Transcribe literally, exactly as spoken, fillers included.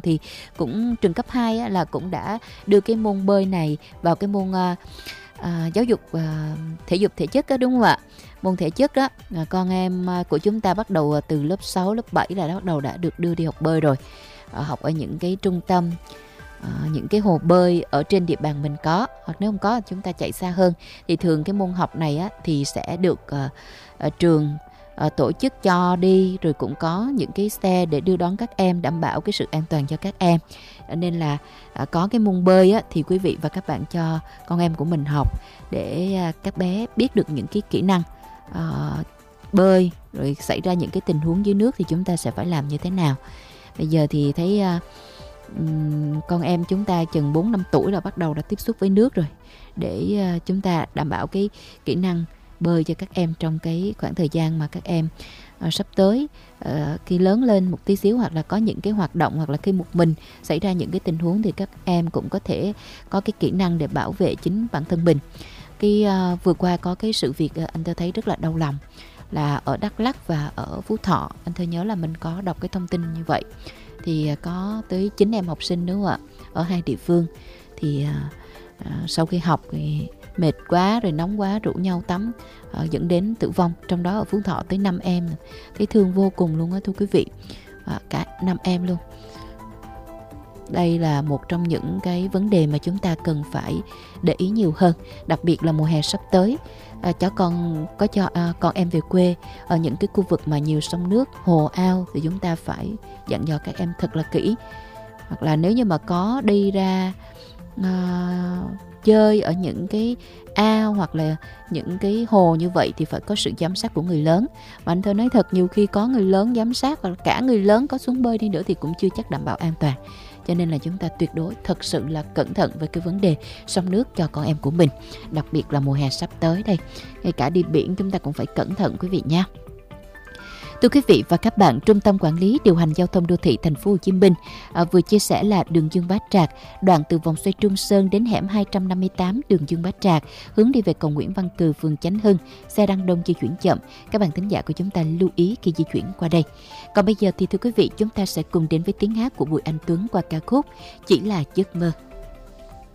thì cũng trường cấp hai á, là cũng đã đưa cái môn bơi này vào cái môn à, à, giáo dục à, thể dục thể chất đó, đúng không ạ? Môn thể chất đó, à, con em của chúng ta bắt đầu từ lớp sáu, lớp bảy là bắt đầu đã được đưa đi học bơi rồi. À, học ở những cái trung tâm, à, những cái hồ bơi ở trên địa bàn mình có, hoặc nếu không có chúng ta chạy xa hơn. Thì thường cái môn học này á, thì sẽ được à, à, trường à, tổ chức cho đi, rồi cũng có những cái xe để đưa đón các em, đảm bảo cái sự an toàn cho các em. Nên là à, có cái môn bơi á, thì quý vị và các bạn cho con em của mình học để à, các bé biết được những cái kỹ năng à, bơi, rồi xảy ra những cái tình huống dưới nước thì chúng ta sẽ phải làm như thế nào. Bây giờ thì thấy à, um, con em chúng ta chừng bốn năm tuổi là bắt đầu đã tiếp xúc với nước rồi, để à, chúng ta đảm bảo cái kỹ năng bơi cho các em trong cái khoảng thời gian mà các em uh, sắp tới uh, khi lớn lên một tí xíu, hoặc là có những cái hoạt động, hoặc là khi một mình xảy ra những cái tình huống thì các em cũng có thể có cái kỹ năng để bảo vệ chính bản thân mình. Cái uh, vừa qua có cái sự việc uh, anh tôi thấy rất là đau lòng, là ở Đắk Lắk và ở Phú Thọ. Anh tôi nhớ là mình có đọc cái thông tin như vậy, thì uh, có tới chín em học sinh, đúng không ạ, ở hai địa phương. Thì uh, uh, sau khi học thì mệt quá rồi nóng quá rủ nhau tắm, uh, dẫn đến tử vong. Trong đó ở Phú Thọ tới năm em, thấy thương vô cùng luôn á thưa quý vị, uh, cả năm em luôn. Đây là một trong những cái vấn đề mà chúng ta cần phải để ý nhiều hơn, đặc biệt là mùa hè sắp tới. À, cho con có cho à, con em về quê ở những cái khu vực mà nhiều sông nước, hồ ao thì chúng ta phải dặn dò các em thật là kỹ. Hoặc là nếu như mà có đi ra à, chơi ở những cái ao hoặc là những cái hồ như vậy thì phải có sự giám sát của người lớn. Mà anh thôi nói thật, nhiều khi có người lớn giám sát, hoặc là cả người lớn có xuống bơi đi nữa thì cũng chưa chắc đảm bảo an toàn. Cho nên là chúng ta tuyệt đối thật sự là cẩn thận với cái vấn đề sông nước cho con em của mình, đặc biệt là mùa hè sắp tới đây. Ngay cả đi biển chúng ta cũng phải cẩn thận quý vị nha. Thưa quý vị và các bạn, Trung tâm Quản lý Điều hành Giao thông Đô thị Thành phố Hồ Chí Minh à, vừa chia sẻ là đường Dương Bá Trạc, đoạn từ vòng xoay Trung Sơn đến hẻm hai trăm năm mươi tám đường Dương Bá Trạc, hướng đi về cầu Nguyễn Văn Cừ, phường Chánh Hưng, xe đang đông di chuyển chậm. Các bạn thính giả của chúng ta lưu ý khi di chuyển qua đây. Còn bây giờ thì thưa quý vị, chúng ta sẽ cùng đến với tiếng hát của Bùi Anh Tuấn qua ca khúc Chỉ là giấc mơ.